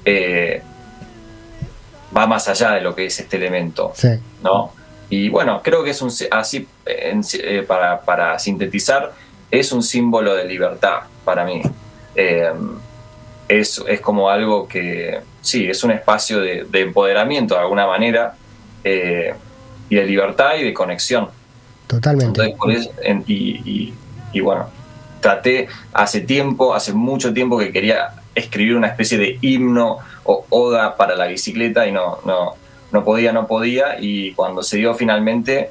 eh, va más allá de lo que es este elemento, Sí. ¿no? Y bueno, creo que es así, para sintetizar, es un símbolo de libertad para mí. Eh, es como algo que, sí, es un espacio de empoderamiento de alguna manera, y de libertad y de conexión. Totalmente. Entonces, por eso, y bueno, traté hace mucho tiempo que quería escribir una especie de himno o oda para la bicicleta y no podía, y cuando se dio finalmente,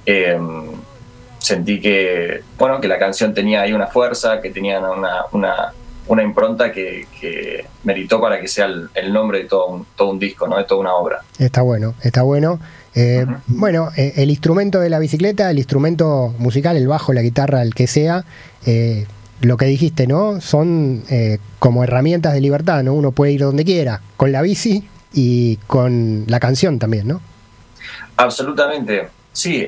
sentí que, bueno, que la canción tenía ahí una fuerza, que tenía una impronta que meritó para que sea el nombre de todo un disco, ¿no? De toda una obra. Está bueno, está bueno. Bueno, el instrumento de la bicicleta, el instrumento musical, el bajo, la guitarra, el que sea, lo que dijiste, ¿no? Son como herramientas de libertad, ¿no? Uno puede ir donde quiera, con la bici y con la canción también, ¿no? Absolutamente. Sí,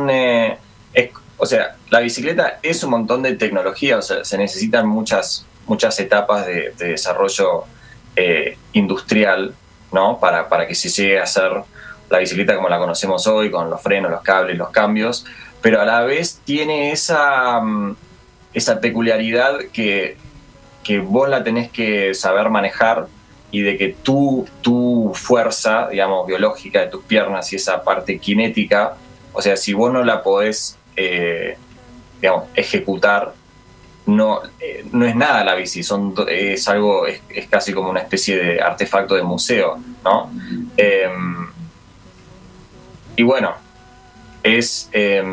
o sea, la bicicleta es un montón de tecnología, o sea, se necesitan muchas etapas de desarrollo industrial, ¿no? Para que se llegue a hacer la bicicleta como la conocemos hoy, con los frenos, los cables, los cambios, pero a la vez tiene esa peculiaridad que vos la tenés que saber manejar, y de que tu fuerza, digamos, biológica de tus piernas y esa parte cinética, o sea, si vos no la podés, digamos, ejecutar, no es nada la bici, es casi como una especie de artefacto de museo, ¿no? Y bueno, es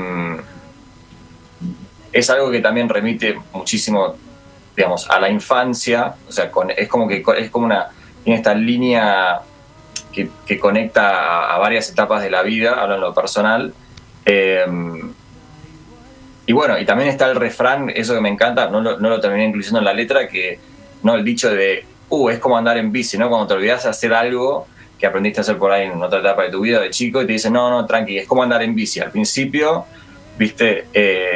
algo que también remite muchísimo, digamos, a la infancia, o sea, es como tiene esta línea que conecta a varias etapas de la vida, hablo en lo personal. Y bueno, y también está el refrán, eso que me encanta, no lo terminé incluyendo en la letra, que no, el dicho de, es como andar en bici, ¿no? Cuando te olvidas de hacer algo que aprendiste a hacer por ahí en otra etapa de tu vida de chico, y te dicen, no, tranqui, es como andar en bici. Al principio, viste,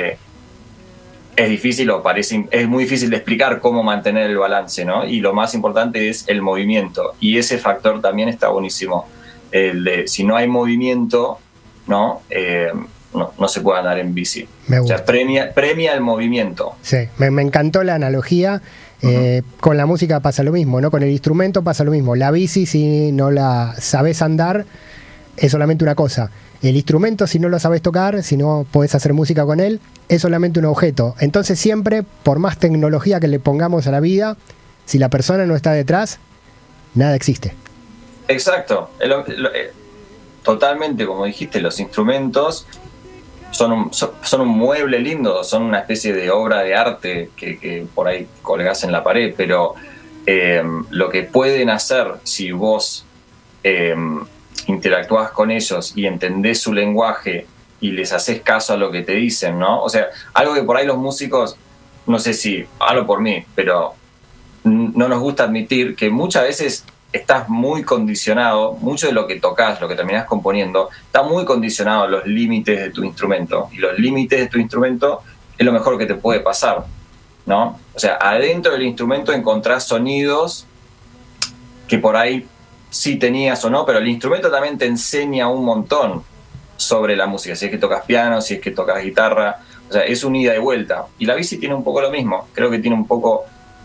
es difícil, es muy difícil de explicar cómo mantener el balance, ¿no? Y lo más importante es el movimiento, y ese factor también está buenísimo. El de, si no hay movimiento, ¿no? No se puede andar en bici. Me gusta. O sea, premia el movimiento. Sí, me encantó la analogía. Con la música pasa lo mismo, ¿no? Con el instrumento pasa lo mismo. La bici, si no la sabes andar, es solamente una cosa. El instrumento, si no lo sabes tocar, si no podés hacer música con él, es solamente un objeto. Entonces siempre, por más tecnología que le pongamos a la vida, si la persona no está detrás, nada existe. Exacto. Totalmente, como dijiste, los instrumentos son un mueble lindo, son una especie de obra de arte que por ahí colgás en la pared, pero lo que pueden hacer si vos interactuás con ellos y entendés su lenguaje y les haces caso a lo que te dicen, ¿no? O sea, algo que por ahí los músicos, no sé si hablo por mí, pero no nos gusta admitir que muchas veces estás muy condicionado, mucho de lo que tocas, lo que terminás componiendo, está muy condicionado a los límites de tu instrumento, y los límites de tu instrumento es lo mejor que te puede pasar, ¿no? O sea, adentro del instrumento encontrás sonidos que por ahí sí tenías o no, pero el instrumento también te enseña un montón sobre la música, si es que tocas piano, si es que tocas guitarra, o sea, es un ida y vuelta. Y la bici tiene un poco lo mismo, creo que tiene un poco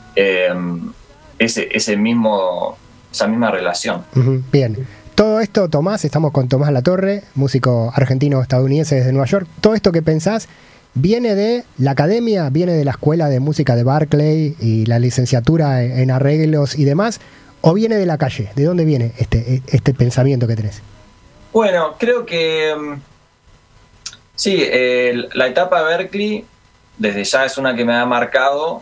esa misma relación. Bien. Todo esto, Tomás, estamos con Tomás Latorre, músico argentino-estadounidense desde Nueva York. Todo esto que pensás, ¿viene de la academia, viene de la escuela de música de Berklee y la licenciatura en arreglos y demás? ¿O viene de la calle? ¿De dónde viene este pensamiento que tenés? Bueno, creo que sí, la etapa de Berklee desde ya es una que me ha marcado,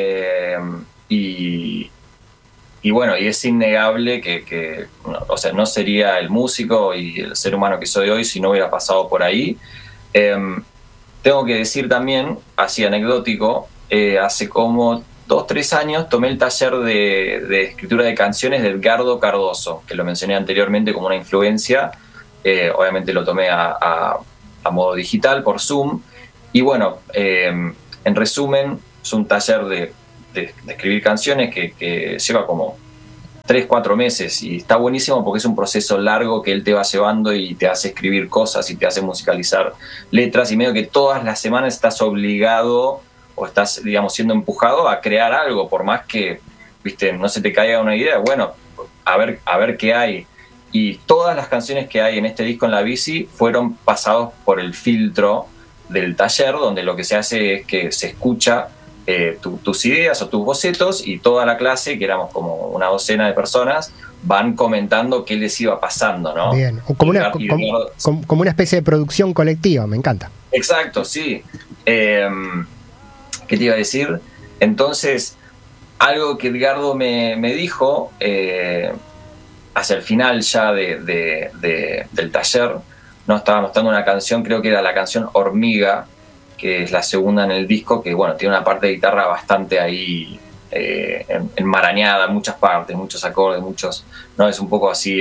y bueno, y es innegable que o sea, no sería el músico y el ser humano que soy hoy si no hubiera pasado por ahí. Tengo que decir también, así anecdótico, hace como 2-3 años tomé el taller de escritura de canciones de Edgardo Cardoso, que lo mencioné anteriormente como una influencia. Obviamente lo tomé a modo digital por Zoom, y bueno, en resumen, es un taller de escribir canciones que lleva como 3, 4 meses, y está buenísimo porque es un proceso largo que él te va llevando y te hace escribir cosas y te hace musicalizar letras, y medio que todas las semanas estás obligado o estás, digamos, siendo empujado a crear algo, por más que, viste, no se te caiga una idea, bueno, a ver qué hay. Y todas las canciones que hay en este disco en la bici fueron pasados por el filtro del taller, donde lo que se hace es que se escucha tus ideas o tus bocetos, y toda la clase, que éramos como una docena de personas, van comentando qué les iba pasando, ¿no? Bien, como una especie de producción colectiva, me encanta. Exacto, sí. ¿Qué te iba a decir? Entonces, algo que Edgardo me dijo hacia el final ya del taller, nos estaba mostrando una canción, creo que era la canción Hormiga, que es la segunda en el disco, que bueno, tiene una parte de guitarra bastante ahí enmarañada, muchas partes, muchos acordes, no, es un poco así,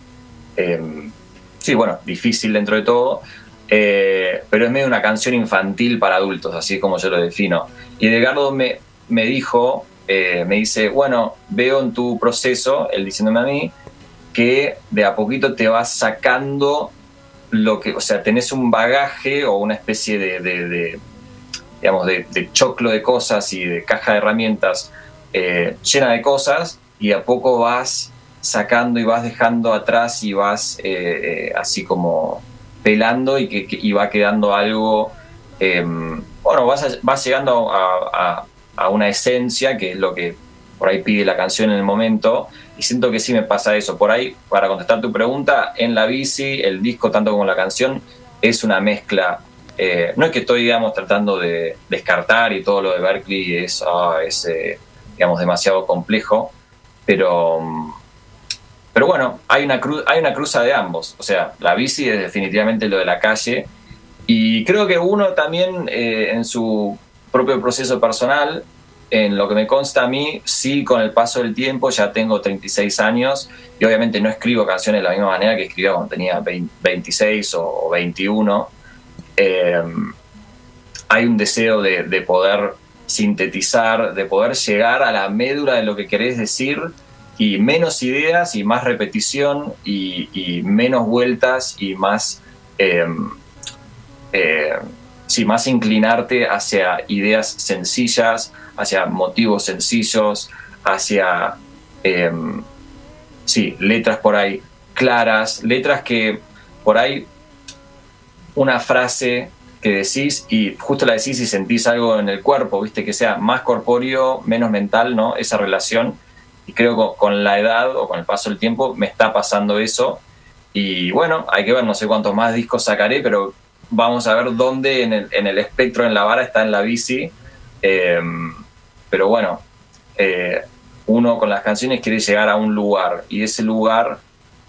sí, bueno, difícil dentro de todo, pero es medio una canción infantil para adultos, así como yo lo defino. Y Edgardo me dijo, me dice, bueno, veo en tu proceso, él diciéndome a mí, que de a poquito te vas sacando lo que, o sea, tenés un bagaje o una especie de choclo de cosas y de caja de herramientas llena de cosas, y a poco vas sacando y vas dejando atrás y vas así como pelando, y va quedando algo, bueno, vas llegando a una esencia, que es lo que por ahí pide la canción en el momento, y siento que sí me pasa eso. Por ahí, para contestar tu pregunta, en la bici, el disco, tanto como la canción, es una mezcla. No es que estoy, digamos, tratando de descartar, y todo lo de Berkeley es digamos, demasiado complejo, pero bueno, hay una cruza de ambos. O sea, la bici es definitivamente lo de la calle, y creo que uno también en su propio proceso personal, en lo que me consta a mí, sí, con el paso del tiempo, ya tengo 36 años, y obviamente no escribo canciones de la misma manera que escribía cuando tenía 26 o 21. Hay un deseo de poder sintetizar, de poder llegar a la médula de lo que querés decir, y menos ideas y más repetición, y menos vueltas, y más más inclinarte hacia ideas sencillas, hacia motivos sencillos, hacia letras por ahí claras, letras que por ahí una frase que decís, y justo la decís y sentís algo en el cuerpo, viste, que sea más corpóreo, menos mental, ¿no? Esa relación. Y creo que con la edad o con el paso del tiempo me está pasando eso. Y bueno, hay que ver, no sé cuántos más discos sacaré, pero vamos a ver dónde en el espectro, en la vara, está en la bici. Pero bueno, uno con las canciones quiere llegar a un lugar, y ese lugar,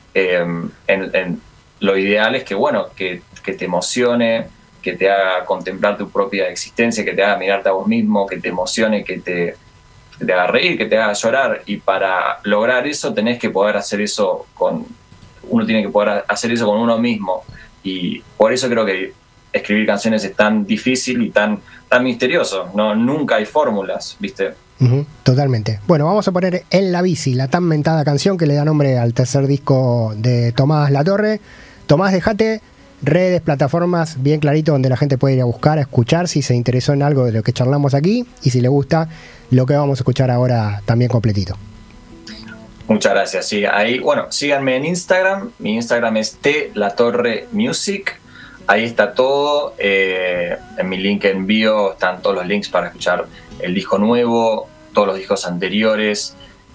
lo ideal es que, bueno, que te emocione, que te haga contemplar tu propia existencia, que te haga mirarte a vos mismo, que te emocione, que te haga reír, que te haga llorar. Y para lograr eso tenés que poder hacer eso uno tiene que poder hacer eso con uno mismo, y por eso creo que escribir canciones es tan difícil y tan misterioso, ¿no? Nunca hay fórmulas, ¿viste? Totalmente. Bueno, vamos a poner En la bici, la tan mentada canción que le da nombre al tercer disco de Tomás Latorre. Tomás, dejate redes, plataformas bien clarito donde la gente puede ir a buscar, a escuchar si se interesó en algo de lo que charlamos aquí, y si le gusta lo que vamos a escuchar ahora también completito. Muchas gracias. Sí, ahí, bueno, síganme en Instagram. Mi Instagram es tlatorremusic. Ahí está todo. En mi link en bio están todos los links para escuchar el disco nuevo, todos los discos anteriores,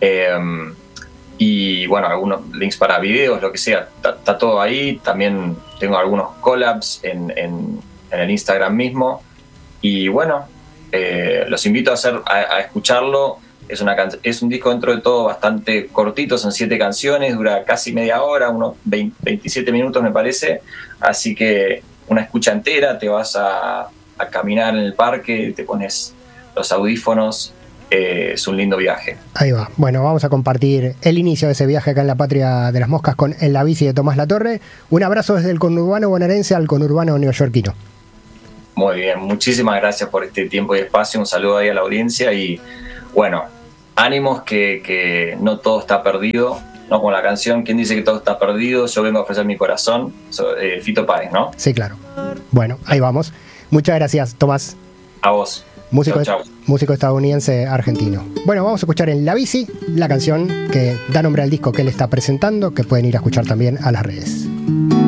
y bueno, algunos links para videos, lo que sea. Está todo ahí. También tengo algunos collabs en el Instagram mismo. Y bueno, los invito a escucharlo. Es un disco dentro de todo bastante cortito, son 7 canciones, dura casi media hora, unos 27 minutos me parece, así que una escucha entera, te vas a caminar en el parque, te pones los audífonos, es un lindo viaje. Ahí va. Bueno, vamos a compartir el inicio de ese viaje acá en la Patria de las Moscas con En la bici de Tomás Latorre. Un abrazo desde el conurbano bonaerense al conurbano neoyorquino. Muy bien, muchísimas gracias por este tiempo y espacio, un saludo ahí a la audiencia, y bueno, ánimos que no todo está perdido, ¿no? Con la canción ¿Quién dice que todo está perdido? Yo vengo a ofrecer mi corazón, Fito Páez, ¿no? Sí, claro. Bueno, ahí vamos. Muchas gracias, Tomás. A vos. Músico, chau. Músico estadounidense argentino. Bueno, vamos a escuchar en La Bici la canción que da nombre al disco que él está presentando, que pueden ir a escuchar también a las redes.